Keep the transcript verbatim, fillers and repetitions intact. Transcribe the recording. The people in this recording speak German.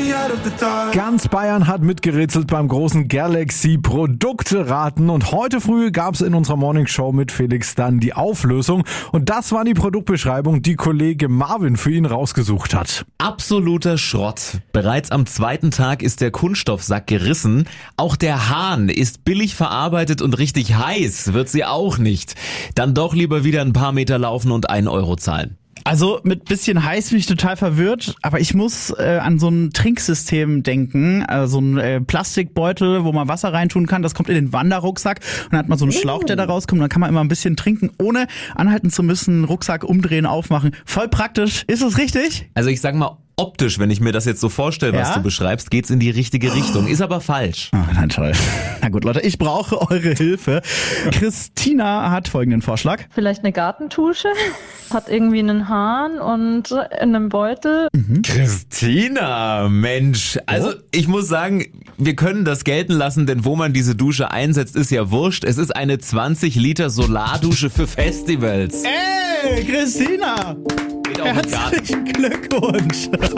Ganz Bayern hat mitgerätselt beim großen Galaxy Produkte-Raten und heute früh gab es in unserer Morningshow mit Felix dann die Auflösung und das war die Produktbeschreibung, die Kollege Marvin für ihn rausgesucht hat. Absoluter Schrott. Bereits am zweiten Tag ist der Kunststoffsack gerissen. Auch der Hahn ist billig verarbeitet und richtig heiß wird sie auch nicht. Dann doch lieber wieder ein paar Meter laufen und einen Euro zahlen. Also mit bisschen heiß bin ich total verwirrt, aber ich muss äh, an so ein Trinksystem denken, also so ein äh, Plastikbeutel, wo man Wasser reintun kann, das kommt in den Wanderrucksack und dann hat man so einen Schlauch, der da rauskommt, dann kann man immer ein bisschen trinken, ohne anhalten zu müssen, Rucksack umdrehen, aufmachen. Voll praktisch, ist das richtig? Also ich sag mal, optisch, wenn ich mir das jetzt so vorstelle, was Ja? du beschreibst, geht's in die richtige Richtung. Ist aber falsch. Oh, na toll. Na gut, Leute, ich brauche eure Hilfe. Christina hat folgenden Vorschlag. Vielleicht eine Gartentusche, hat irgendwie einen Hahn und in einem Beutel. Christina, Mensch. Also ich muss sagen, wir können das gelten lassen, denn wo man diese Dusche einsetzt, ist ja wurscht. Es ist eine zwanzig Liter Solardusche für Festivals. Ey, Christina! Geht auch im Garten. Herzlichen Glückwunsch!